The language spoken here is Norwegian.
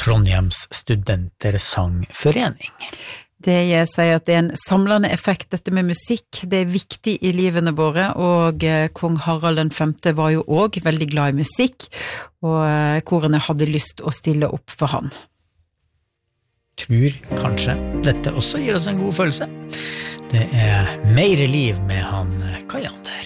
Trondheims studentersangforening. Det jeg sier at det en samlende effekt, dette med musikk, det viktig i livene våre, og kong Harald den 5. var jo også veldig glad i musikk, og korene hadde lyst å stille opp for han. Tror kanskje dette også gir oss en god følelse. Det mer liv med han Kajander.